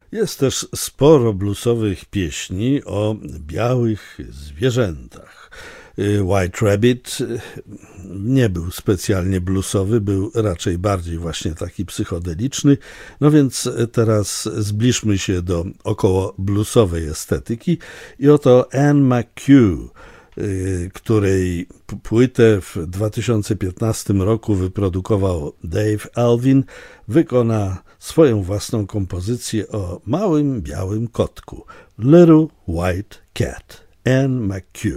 Jest też sporo bluesowych pieśni o białych zwierzętach. White Rabbit nie był specjalnie bluesowy, był raczej bardziej właśnie taki psychodeliczny. No więc teraz zbliżmy się do około bluesowej estetyki i oto Anne McHugh, której płytę w 2015 roku wyprodukował Dave Alvin, wykona swoją własną kompozycję o małym białym kotku. Little White Cat, Anne McHugh.